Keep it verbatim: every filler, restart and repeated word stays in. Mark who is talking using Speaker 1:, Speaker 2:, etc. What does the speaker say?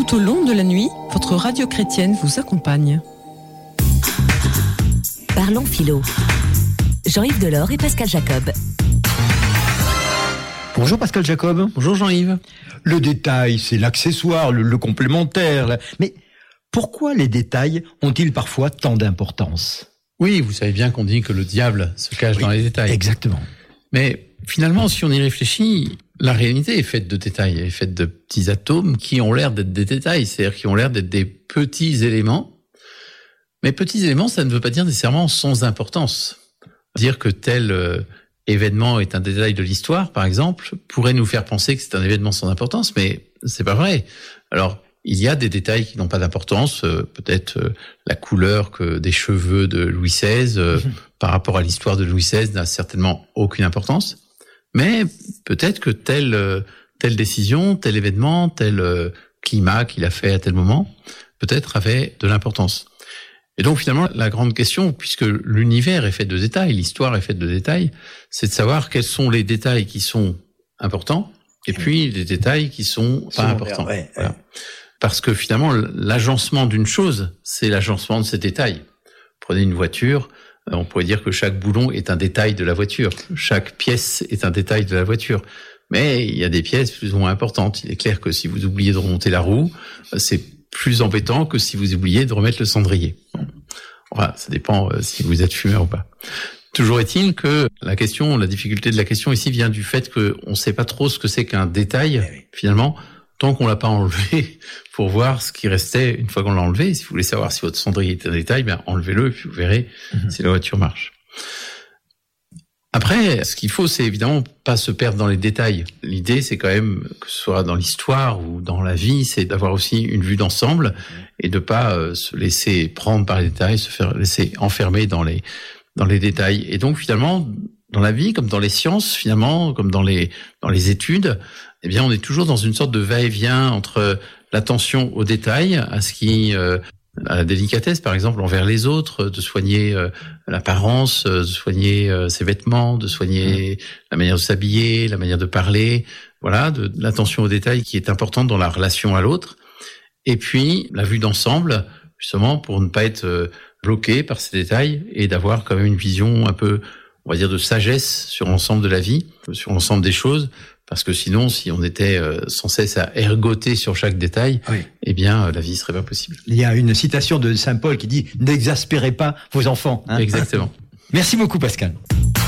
Speaker 1: Tout au long de la nuit, votre radio chrétienne vous accompagne.
Speaker 2: Parlons philo. Jean-Yves Delors et Pascal Jacob.
Speaker 3: Bonjour Pascal Jacob.
Speaker 4: Bonjour Jean-Yves.
Speaker 3: Le détail, c'est l'accessoire, le, le complémentaire. Là. Mais pourquoi les détails ont-ils parfois tant d'importance ?
Speaker 4: Oui, vous savez bien qu'on dit que le diable se cache oui, dans les détails.
Speaker 3: Exactement.
Speaker 4: Mais finalement, si on y réfléchit, la réalité est faite de détails, elle est faite de petits atomes qui ont l'air d'être des détails, c'est-à-dire qui ont l'air d'être des petits éléments. Mais petits éléments, ça ne veut pas dire nécessairement sans importance. Dire que tel euh, événement est un détail de l'histoire, par exemple, pourrait nous faire penser que c'est un événement sans importance, mais c'est pas vrai. Alors, il y a des détails qui n'ont pas d'importance, euh, peut-être euh, la couleur que des cheveux de Louis seize euh, mmh. par rapport à l'histoire de Louis seize n'a certainement aucune importance. Mais peut-être que telle euh, telle décision, tel événement, tel euh, climat qu'il a fait à tel moment, peut-être avait de l'importance. Et donc finalement, la grande question, puisque l'univers est fait de détails, l'histoire est faite de détails, c'est de savoir quels sont les détails qui sont importants et puis les détails qui sont pas importants. Ouais, voilà. ouais. Parce que finalement, l'agencement d'une chose, c'est l'agencement de ces détails. Prenez une voiture, on pourrait dire que chaque boulon est un détail de la voiture. Chaque pièce est un détail de la voiture. Mais il y a des pièces plus ou moins importantes. Il est clair que si vous oubliez de remonter la roue, c'est plus embêtant que si vous oubliez de remettre le cendrier. Bon. Voilà, ça dépend euh, si vous êtes fumeur ou pas. Toujours est-il que la question, la difficulté de la question ici vient du fait qu'on ne sait pas trop ce que c'est qu'un détail, oui. finalement, tant qu'on l'a pas enlevé pour voir ce qui restait une fois qu'on l'a enlevé. Si vous voulez savoir si votre cendrier est un détail, ben enlevez-le et puis vous verrez mmh. si la voiture marche. Après, ce qu'il faut, c'est évidemment pas se perdre dans les détails. L'idée, c'est quand même, que ce soit dans l'histoire ou dans la vie, c'est d'avoir aussi une vue d'ensemble et de pas euh, se laisser prendre par les détails, se faire laisser enfermer dans les dans les détails. Et donc finalement, dans la vie, comme dans les sciences, finalement, comme dans les dans les études, eh bien, on est toujours dans une sorte de va-et-vient entre l'attention aux détails, à ce qui euh, à la délicatesse, par exemple, envers les autres, de soigner euh, l'apparence, de soigner euh, ses vêtements, de soigner la manière de s'habiller, la manière de parler, voilà, de, de l'attention aux détails qui est importante dans la relation à l'autre. Et puis, la vue d'ensemble, justement, pour ne pas être euh, bloqué par ces détails et d'avoir quand même une vision un peu, on va dire, de sagesse sur l'ensemble de la vie, sur l'ensemble des choses. Parce que sinon, si on était euh, sans cesse à ergoter sur chaque détail, oui. eh bien, euh, la vie serait pas possible.
Speaker 3: Il y a une citation de Saint Paul qui dit « N'exaspérez pas vos enfants. Hein »
Speaker 4: Exactement.
Speaker 3: Merci beaucoup, Pascal.